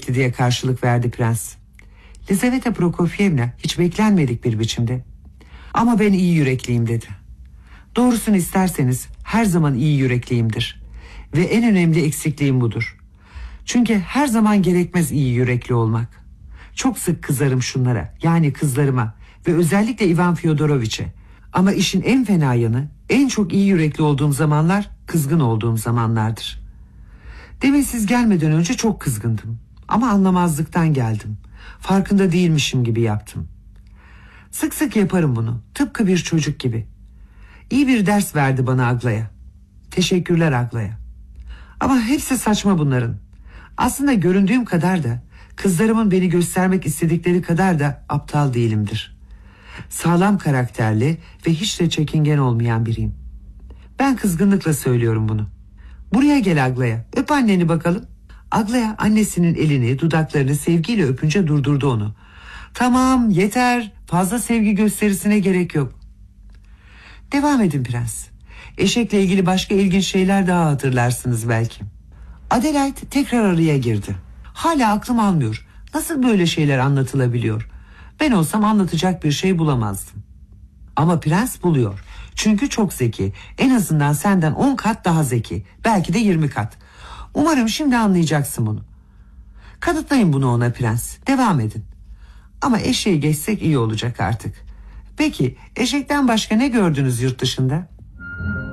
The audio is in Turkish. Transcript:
yürekli diye karşılık verdi prens. Lizaveta Prokofyevna hiç beklenmedik bir biçimde. Ama ben iyi yürekliyim dedi. Doğrusunu isterseniz her zaman iyi yürekliyimdir. Ve en önemli eksikliğim budur. Çünkü her zaman gerekmez iyi yürekli olmak. Çok sık kızarım şunlara, yani kızlarıma ve özellikle Ivan Fyodoroviç'e. Ama işin en fena yanı, en çok iyi yürekli olduğum zamanlar kızgın olduğum zamanlardır. Demin siz gelmeden önce çok kızgındım. Ama anlamazlıktan geldim. Farkında değilmişim gibi yaptım. Sık sık yaparım bunu, tıpkı bir çocuk gibi. İyi bir ders verdi bana Aglaya. Teşekkürler Aglaya. Ama hepsi saçma bunların. Aslında göründüğüm kadar da, kızlarımın beni göstermek istedikleri kadar da aptal değilimdir. Sağlam karakterli ve hiç de çekingen olmayan biriyim. Ben kızgınlıkla söylüyorum bunu. Buraya gel Aglaya, öp anneni bakalım. Aglaya annesinin elini, dudaklarını sevgiyle öpünce durdurdu onu. Tamam, yeter, fazla sevgi gösterisine gerek yok. Devam edin prens. Eşekle ilgili başka ilginç şeyler daha hatırlarsınız belki. Adelaide tekrar araya girdi. Hala aklım almıyor. Nasıl böyle şeyler anlatılabiliyor? Ben olsam anlatacak bir şey bulamazdım. Ama prens buluyor. Çünkü çok zeki. En azından senden 10 kat daha zeki. Belki de 20 kat. Umarım şimdi anlayacaksın bunu. Kanıtlayın bunu ona prens. Devam edin. Ama eşeği geçsek iyi olacak artık. Peki eşekten başka ne gördünüz yurt dışında?